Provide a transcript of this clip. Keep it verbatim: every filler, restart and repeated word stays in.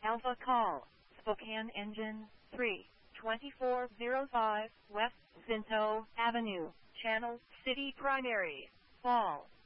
Alpha Call, Spokane Engine three, twenty-four oh five, West Cinto Avenue, Channel City Primary, Fall.